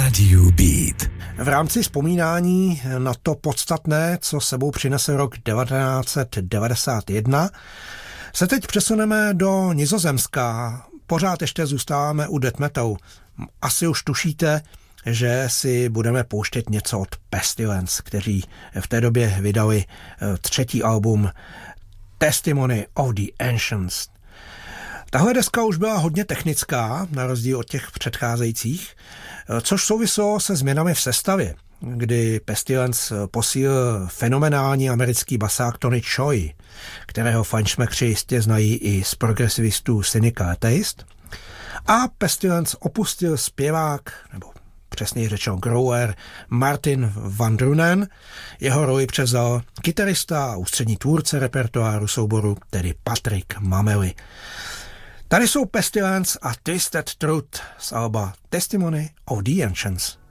Radio Beat. V rámci vzpomínání na to podstatné, co sebou přinesl rok 1991, se teď přesuneme do Nizozemska. Pořád ještě zůstáváme u death metalu. Asi už tušíte, že si budeme pouštět něco od Pestilence, kteří v té době vydali třetí album Testimony of the Ancients. Tahle deska už byla hodně technická, na rozdíl od těch předcházejících, což souviselo se změnami v sestavě, kdy Pestilence posílil fenomenální americký basák Tony Choi, kterého fajnšmekři jistě znají i z progresivistů Cynical Taste, a Pestilence opustil zpěvák, nebo přesněji řečeno grower, Martin van Drunen. Jeho roli převzal kytarista a ústřední tvůrce repertoáru souboru, tedy Patrick Mameli. Tady jsou Pestilence a Twisted Truth z alba Testimony of the Ancients.